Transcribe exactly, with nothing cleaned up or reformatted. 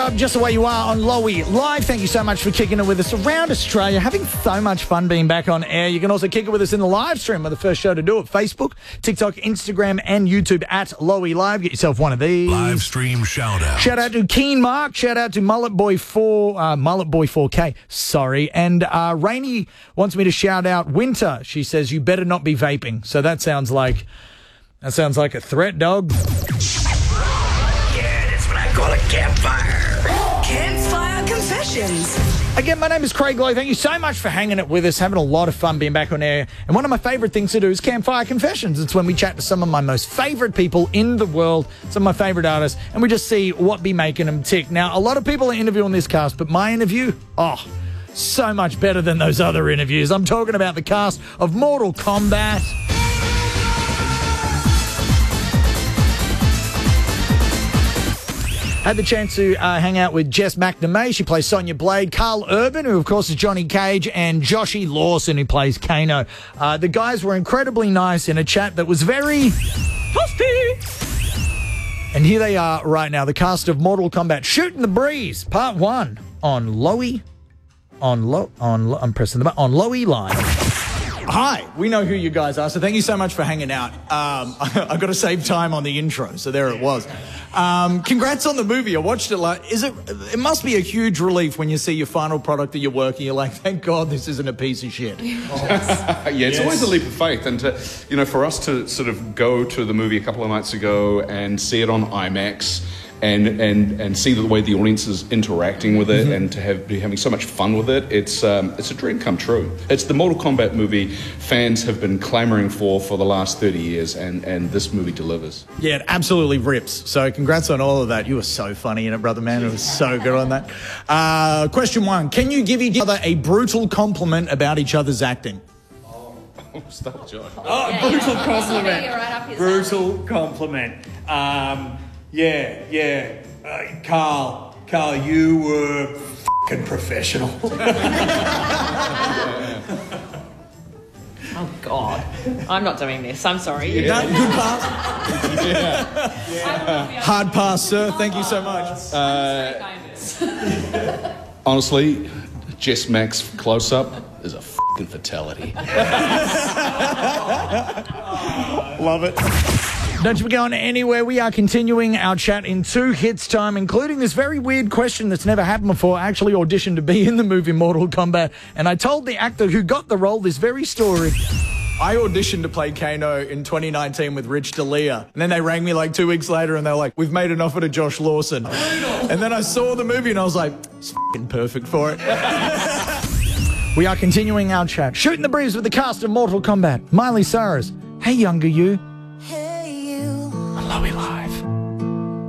Just the way you are on Lowy Live. Thank you so much for kicking it with us around Australia. Having so much fun being back on air. You can also kick it with us in the live stream. We're the first show to do it. Facebook, TikTok, Instagram, and YouTube at Lowy Live. Get yourself one of these. Live stream shout out. Shout out to Keen Mark. Shout out to Mullet Boy four, uh, Mullet Boy four K. Sorry. And uh, Rainey wants me to shout out Winter. She says, you better not be vaping. So that sounds like, that sounds like a threat, dog. Yeah, that's what I call a campfire. Campfire Confessions. Again, my name is Craig Lowe. Thank you so much for hanging it with us, having a lot of fun being back on air. And one of my favourite things to do is Campfire Confessions. It's when we chat to some of my most favourite people in the world, some of my favourite artists, and we just see what be making them tick. Now, a lot of people are interviewing this cast, but my interview, oh, so much better than those other interviews. I'm talking about the cast of Mortal Kombat. Had the chance to uh, hang out with Jess McNamee. She plays Sonya Blade. Carl Urban, who, of course, is Johnny Cage. And Joshie Lawson, who plays Kano. Uh, the guys were incredibly nice in a chat that was very... Hosty! And here they are right now, the cast of Mortal Kombat Shooting the Breeze, Part one on Lowy... On Lo... On Lo, I'm pressing the button. On Lowy Live. Hi, we know who you guys are, so thank you so much for hanging out. Um, I, I've got to save time on the intro, so there it was. Um, congrats on the movie. I watched it. Like, is it? It must be a huge relief when you see your final product that you're working. You're like, thank God this isn't a piece of shit. yeah, it's yes. always a leap of faith, and to, you know, for us to sort of go to the movie a couple of nights ago and see it on IMAX. And, and and see the way the audience is interacting with it, mm-hmm. and to have be having so much fun with it, it's um, it's a dream come true. It's the Mortal Kombat movie fans have been clamoring for for the last thirty years, and, and this movie delivers. Yeah, it absolutely rips. So congrats on all of that. You were so funny in it, brother man. It was so good on that. Uh, question one, can you give each other a brutal compliment about each other's acting? Oh, stop, John. Oh, yeah, brutal yeah. compliment. Yeah, right brutal compliment. Um... Yeah, yeah. Uh, Carl, Carl, you were f***ing professional. Oh, God. I'm not doing this. I'm sorry. Yeah. No, good pass. yeah. yeah. Hard pass, sir. Thank you so much. Uh, honestly, Jess Mack's close-up is a f***ing fatality. Love it. Don't you be going anywhere. We are continuing our chat in two hits time, including this very weird question that's never happened before. I actually auditioned to be in the movie Mortal Kombat, and I told the actor who got the role this very story. I auditioned to play Kano in twenty nineteen with Rich D'Elia, and then they rang me like two weeks later, and they were like, we've made an offer to Josh Lawson. And then I saw the movie, and I was like, it's f***ing perfect for it. We are continuing our chat. Shooting the Breeze with the cast of Mortal Kombat. Miley Cyrus. Hey, younger you.